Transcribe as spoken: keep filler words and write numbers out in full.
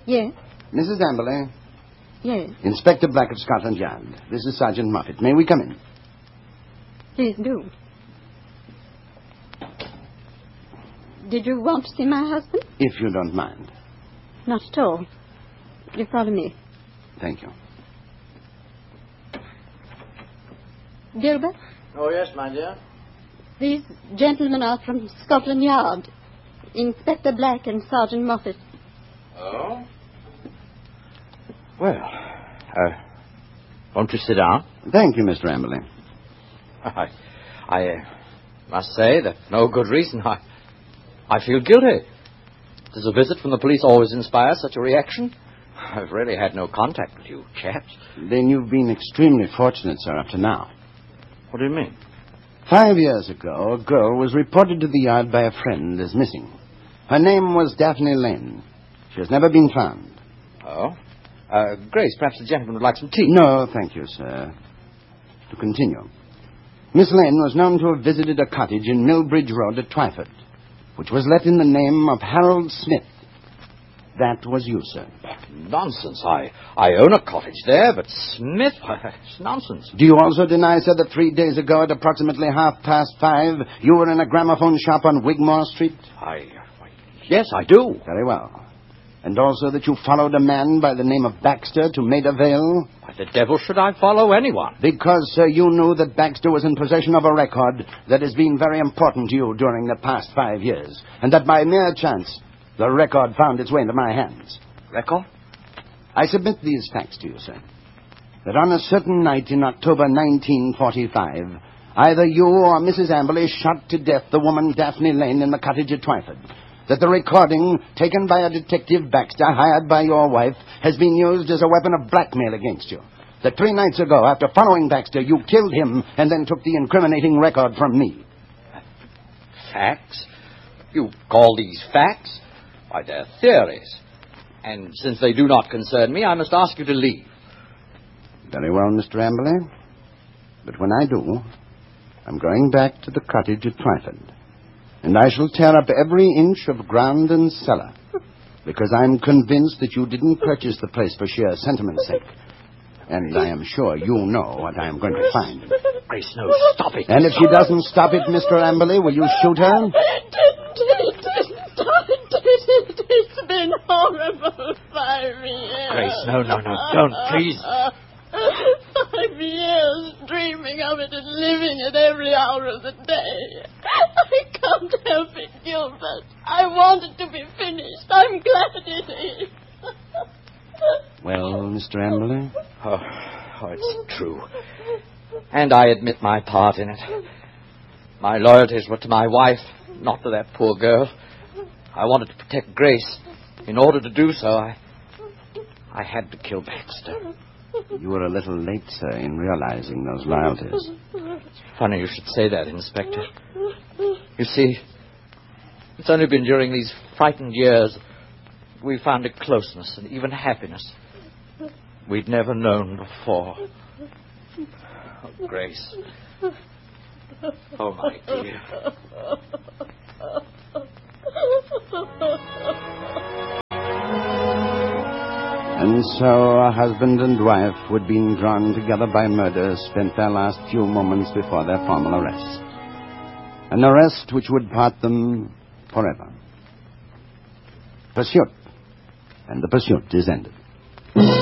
Yes? Missus Amberley? Yes. Inspector Black of Scotland Yard. This is Sergeant Moffat. May we come in? Please do. Did you want to see my husband? If you don't mind. Not at all. You follow me. Thank you. Gilbert? Oh, yes, my dear. These gentlemen are from Scotland Yard. Inspector Black and Sergeant Moffat. Oh? Well, uh, won't you sit down? Thank you, Mister Amberley. I, I uh, must say that for no good reason I, I feel guilty. Does a visit from the police always inspire such a reaction? I've really had no contact with you chaps. Then you've been extremely fortunate, sir, up to now. What do you mean? Five years ago, a girl was reported to the yard by a friend as missing. Her name was Daphne Lane. She has never been found. Oh? Uh, Grace, perhaps the gentleman would like some tea. No, thank you, sir. To continue. Miss Lane was known to have visited a cottage in Millbridge Road at Twyford, which was let in the name of Harold Smith. That was you, sir. Nonsense. I, I own a cottage there, but Smith, it's nonsense. Do you also deny, sir, that three days ago at approximately half past five, you were in a gramophone shop on Wigmore Street? I, I yes, I do. Very well. And also that you followed a man by the name of Baxter to Maida Vale? Why the devil should I follow anyone? Because, sir, you knew that Baxter was in possession of a record that has been very important to you during the past five years, and that by mere chance, the record found its way into my hands. Record? I submit these facts to you, sir. That on a certain night in October nineteen forty-five, either you or Missus Amberley shot to death the woman Daphne Lane in the cottage at Twyford. That the recording, taken by a detective Baxter, hired by your wife, has been used as a weapon of blackmail against you. That three nights ago, after following Baxter, you killed him and then took the incriminating record from me. Facts? You call these facts? Why, they're theories. And since they do not concern me, I must ask you to leave. Very well, Mister Amberley. But when I do, I'm going back to the cottage at Twyford. And I shall tear up every inch of ground and cellar, because I'm convinced that you didn't purchase the place for sheer sentiment's sake. And I am sure you know what I am going to find. Grace, no, stop it. And if she doesn't stop it, Mister Amberley, will you shoot her? It's been horrible five years. Grace, no, no, no, don't, please. Five years dreaming of it and living it every hour of the day. I can't help it, Gilbert. I want it to be finished. I'm glad it is. Well, Mister Amberley? Oh, oh, it's true. And I admit my part in it. My loyalties were to my wife, not to that poor girl. I wanted to protect Grace. In order to do so, I... I had to kill Baxter. You were a little late, sir, in realizing those loyalties. It's funny you should say that, Inspector. You see, it's only been during these frightened years we found a closeness and even happiness we'd never known before. Oh, Grace. Oh, my dear. And so a husband and wife who had been drawn together by murder spent their last few moments before their formal arrest. An arrest which would part them forever. Pursuit. And the pursuit is ended.